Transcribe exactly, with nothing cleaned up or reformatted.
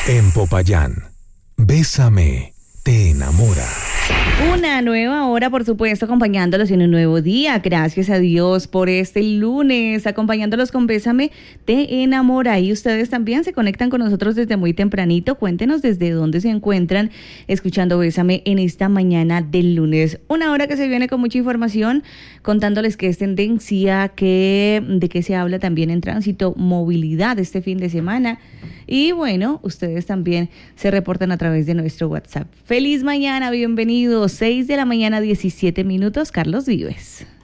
En Popayán, Bésame, te enamora. Una nueva hora, por supuesto, acompañándolos en un nuevo día. Gracias a Dios por este lunes, acompañándolos con Bésame, te enamora. Y ustedes también se conectan con nosotros desde muy tempranito. Cuéntenos desde dónde se encuentran escuchando Bésame en esta mañana del lunes. Una hora que se viene con mucha información, contándoles qué es tendencia, qué, de qué se habla también en tránsito, movilidad este fin de semana. Y bueno, ustedes también se reportan a través de nuestro WhatsApp. Feliz mañana, bienvenidos. seis de la mañana, diecisiete minutos. Carlos Vives.